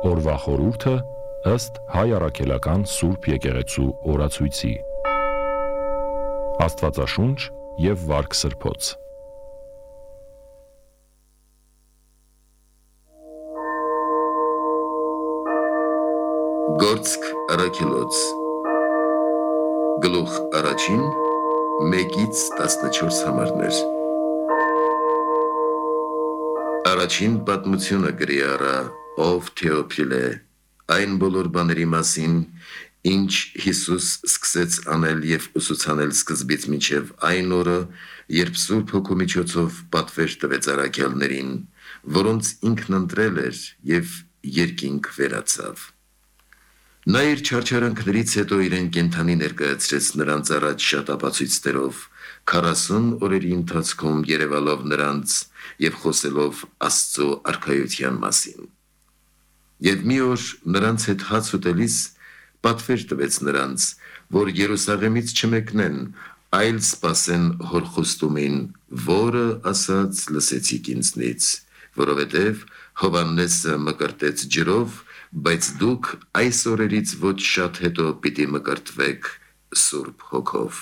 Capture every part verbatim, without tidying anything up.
Օրվա խորհուրդը ըստ հայ առաքելական Սուրբ եկեղեցու օրացույցի։ Աստվածաշունչ և վարք սրբոց։ Գործք առաքելոց Գլուխ առաջին մեկից տասնչորս համարներ։ Առաջին պատմությունը գրի առա, ով Թեոփիլ է, այն բոլոր բաների մասին, ինչ Հիսուս սկսեց անել և ուսուցանել սկզբից մինչև այն օրը, երբ Սուրբ Հոգու միջոցով պատվեր տվեց առաքյալներին, որոնց ինքն ընտրել էր և երկինք վերացավ։ Նա իր չարչարանքներից հետո իրեն կենդանի ներկայացրեց նրանց առաջ շատ ապացույցներով, քառասուն օրերի ընթացքում երևալով նրանց և խոսելով Աստծո արքայության մասին։ Եվ մի օր նրանց հետ հաց ուտելիս պատվեր տվեց նրանց, որ Երուսաղեմից չմեկնեն, այլ սպասեն հոր խոստումին, որը ասաց լսեցիք ինձնից, որովհետև Հովհաննեսը մկրտեց ջրով, բայց դուք այս օրերից ոչ շատ հետո պիտի մկրտվեք Սուրբ Հոգով։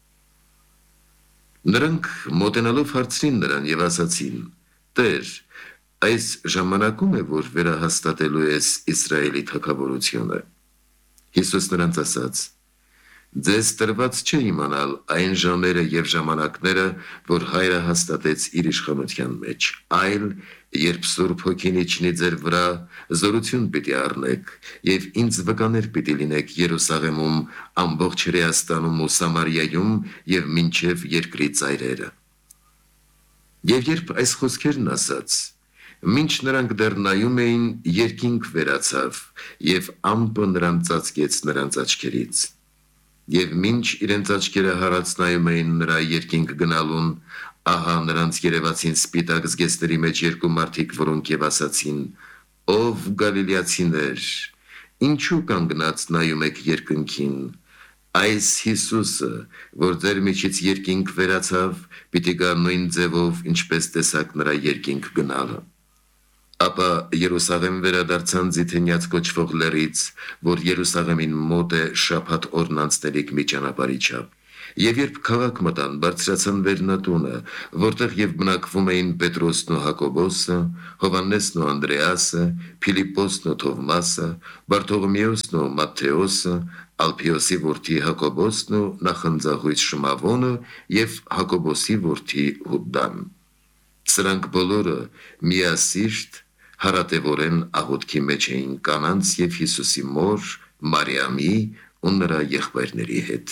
Նրանք մոտենալով հարցրին նրան և ասացին. Տեր, այս ժամանակում է, որ վերահաստատելու ես Իսրայելի թագավորությունը։ Հիսուս նրանց ասաց. ձեզ տրված չէ իմանալ այն ժամերը և ժամանակները, որ Հայրը հաստատեց իր իշխանության մեջ, այլ երբ Սուրբ Հոգին իջնի ձեր վրա, զորություն պիտի առնեք և ինձ վկաներ պիտի լինեք Երուսաղեմում, ամբողջ Հրեաստանում ու Սամարիայում և մինչև երկրի ծայրերը։ Եվ երբ այս խոսքերն ասաց, մինչ նրանք դեռ նայում էին, երկինք վերացավ, և ամպը նրան ծածկեց նրանց աչքերից։ Եվ մինչ իրենց աչքերը հառած նայում էին նրա երկինք գնալուն, ահա նրանց երևացին սպիտակ զգեստների մեջ երկու մարդիկ, որոնք և ասացին. «Ով գալիլեացիներ, ինչու կանգնած նայում եք երկնքին, այս Հիսուսը, որ ձեր միջից երկինք վերացավ, պիտի գա նույն ձևով, ինչպես տեսաք նրա երկինք գնալը»։ Ապա Երուսաղեմ վերադարձան Ձիթենյաց կոչվող լեռից, որ Երուսաղեմին մոտ է շաբաթ օրն անցնելիք մի ճանապարհի չափ, և երբ քաղաք մտան, բարձրացան Վերնատունը, որտեղ և բնակվում էին Պետրոսն ու Հակոբոսը, Հովհաննեսն ու Անդրեասը, Փիլիպոսն ու Թովմասը, Բարթողոմեոսն ու Մատթեոսը, Ալփիոսի որդի Հակոբոսն ու նախընձախույց Շմավոնը և Հակոբոսի որդի Հուդան։ Սրանք բոլորը միասիրտ հարատևորեն աղոթքի մեջ էին կանանց և Հիսուսի մոր Մարիամի ու նրա եղբայրների հետ։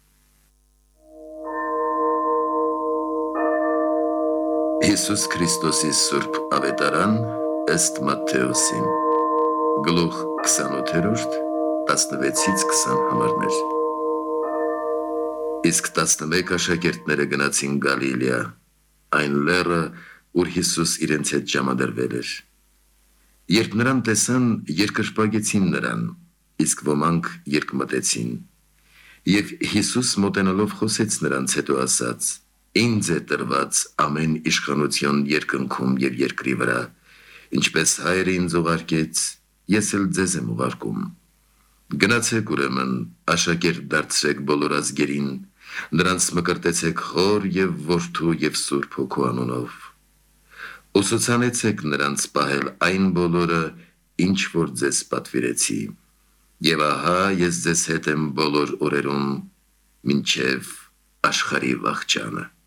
Հիսուս Քրիստոսի Սուրբ Ավետարան ըստ Մատթեոսի Գլուխ քսանութերորդ տասնվեցից քսան համարներ։ Իսկ տասնմեկ աշակերտները գնացին Գալիլեա, այն լեռը, ուր Հիսուս իրենց հետ ժամադրվել էր։ Երբ նրան տեսան, երկրպագեցին նրան, իսկ ոմանք երկմտեցին։ Եվ Հիսուս մոտենալով խոսեց նրանց, հետո ասաց. «Ինձ է տրված ամեն իշխանություն երկնքում և երկրի վրա, ինչպես Հայրը ինձ ուղարկեց, ես էլ ձեզ եմ ուղարկում։ Գնացեք ուրեմն, աշակերտ դարձրեք բոլոր ազգերին, նրանց մկրտեցեք Հոր և Որդու և Սուրբ Հոգու անունով։ Ուսուցանեցեք նրանց պահել այն բոլորը, ինչ որ ձեզ պատվիրեցի, և ահա ես ձեզ հետ եմ բոլոր օրերում, մինչև աշխարհի վախճանը»։